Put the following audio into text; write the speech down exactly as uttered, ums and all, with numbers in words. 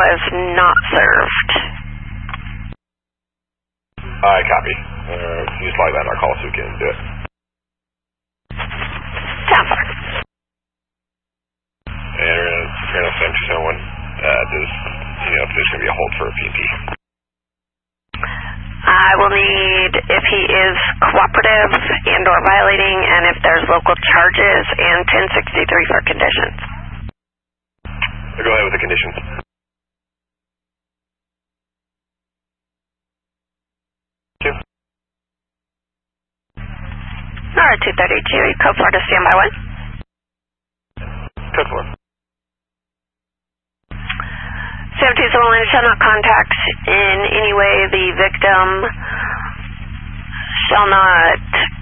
was not served. I copy. Uh, you slide that in our call so we can do it. Sounds fine. And we're going to, we're going to send someone, uh, does, you know, if there's going to be a hold for a P P. I will need if he is cooperative and or violating, and if there's local charges, and ten sixty-three for conditions. I'll go ahead with the conditions. Two. Alright, two thirty-two, code four to standby one. Code four. seventeen seven shall not contact in any way the victim, shall not